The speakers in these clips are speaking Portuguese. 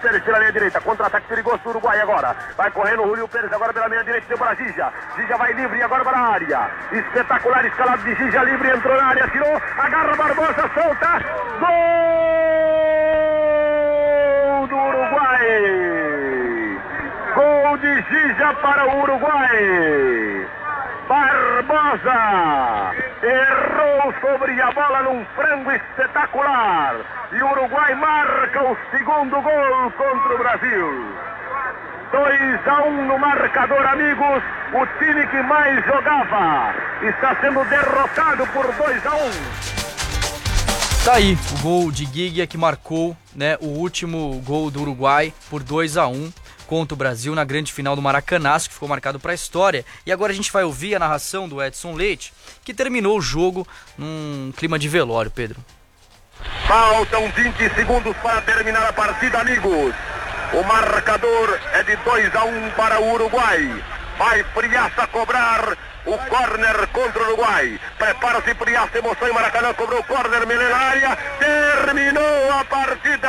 Pérez pela linha direita, contra-ataque perigoso do Uruguai agora. Vai correndo o Julio Pérez agora pela linha direita, deu para Gija. Gija vai livre agora para a área. Espetacular escalado de Gija, livre, entrou na área, tirou, agarra Barbosa, solta. Gol do Uruguai. Gol de Gija para o Uruguai. Barbosa errou sobre a bola num frango espetacular e o Uruguai marca o segundo gol contra o Brasil. 2-1 no marcador, amigos. O time que mais jogava está sendo derrotado por 2-1. Tá aí o gol de Guigui que marcou, né, o último gol do Uruguai por 2-1 contra o Brasil na grande final do Maracanaço, que ficou marcado para a história. E agora a gente vai ouvir a narração do Edson Leite, que terminou o jogo num clima de velório, Pedro. Faltam 20 segundos para terminar a partida, amigos. O marcador é de 2-1 para o Uruguai. Vai Friaça cobrar o córner contra o Uruguai. Prepara-se Friaça, emoção em Maracanã, cobrou o córner, Melê na área. Terminou a partida.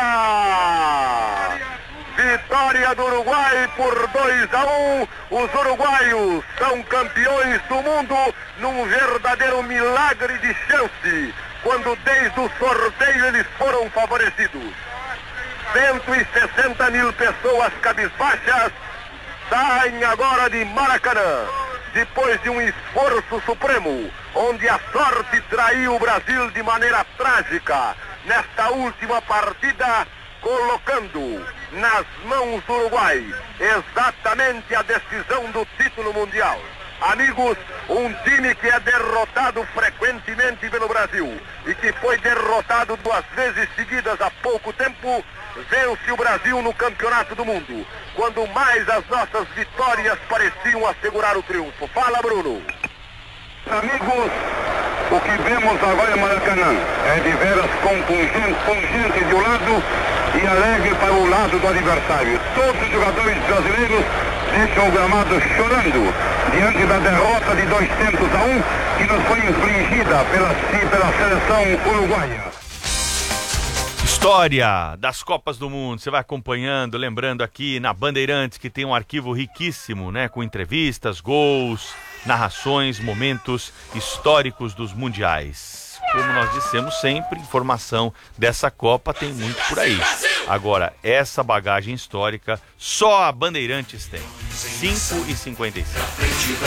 Vitória do Uruguai por 2-1. Os uruguaios são campeões do mundo num verdadeiro milagre de chance, quando desde o sorteio eles foram favorecidos. 160 mil pessoas cabisbaixas saem agora de Maracanã, depois de um esforço supremo, onde a sorte traiu o Brasil de maneira trágica nesta última partida, colocando nas mãos do Uruguai exatamente a decisão do título mundial. Amigos, um time que é derrotado frequentemente pelo Brasil e que foi derrotado 2 vezes seguidas há pouco tempo, vence o Brasil no Campeonato do Mundo, quando mais as nossas vitórias pareciam assegurar o triunfo. Fala, Bruno. Amigos, o que vemos agora em Maracanã é de veras pungente de um lado e alegre para o lado do adversário. Todos os jogadores brasileiros deixam o gramado chorando diante da derrota de 200-1 que nos foi infligida pela seleção uruguaia. História das Copas do Mundo, você vai acompanhando, lembrando aqui na Bandeirantes que tem um arquivo riquíssimo, né, com entrevistas, gols, narrações, momentos históricos dos mundiais. Como nós dissemos sempre, informação dessa Copa tem muito por aí. Agora, essa bagagem histórica só a Bandeirantes tem. 5h57.